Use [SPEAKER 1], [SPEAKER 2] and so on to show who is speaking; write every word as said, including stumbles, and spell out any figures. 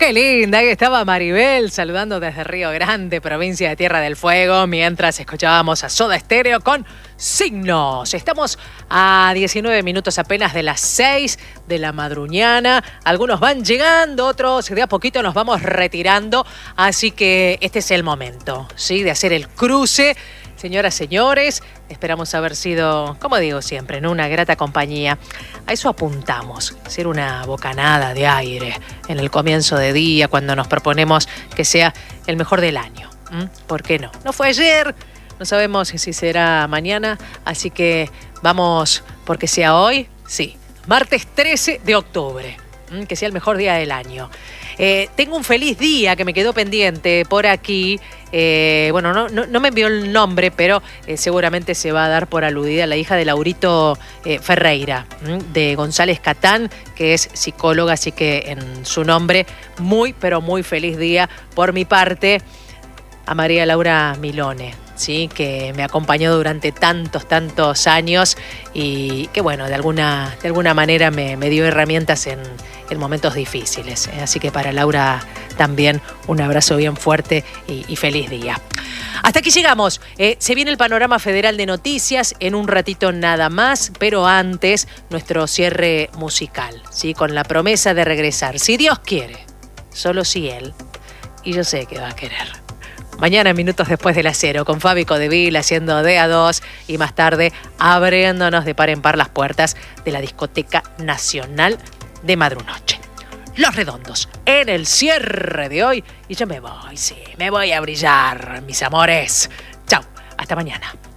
[SPEAKER 1] qué linda, ahí estaba Maribel saludando desde Río Grande, provincia de Tierra del Fuego, mientras escuchábamos a Soda Stereo con Signos. Estamos a diecinueve minutos apenas de las seis de la madruñana. Algunos van llegando, otros de a poquito nos vamos retirando, así que este es el momento, ¿sí?, de hacer el cruce. Señoras, señores, esperamos haber sido, como digo siempre, ¿no?, una grata compañía. A eso apuntamos, ser una bocanada de aire en el comienzo de día, cuando nos proponemos que sea el mejor del año. ¿Mm? ¿Por qué no? No fue ayer, no sabemos si será mañana, así que vamos porque sea hoy, sí, martes trece de octubre, ¿Mm? que sea el mejor día del año. Eh, tengo un feliz día que me quedó pendiente por aquí. Eh, bueno, no, no, no me envió el nombre, pero eh, seguramente se va a dar por aludida la hija de Laurito eh, Ferreira, ¿m? de González Catán, que es psicóloga, así que en su nombre, muy, pero muy feliz día por mi parte a María Laura Milone, ¿sí?, que me acompañó durante tantos, tantos años y que, bueno, de alguna, de alguna manera me, me dio herramientas en, en momentos difíciles. ¿eh? Así que para Laura también un abrazo bien fuerte y, y feliz día. Hasta aquí llegamos. Eh, se viene el panorama federal de noticias en un ratito nada más, pero antes nuestro cierre musical, ¿sí?, con la promesa de regresar, si Dios quiere, solo si Él, y yo sé que va a querer. Mañana, minutos después de las cero, con Fabi Codevil haciendo de a dos y más tarde abriéndonos de par en par las puertas de la Discoteca Nacional de Madrunoche. Los Redondos, en el cierre de hoy. Y yo me voy, sí, me voy a brillar, mis amores. Chau, hasta mañana.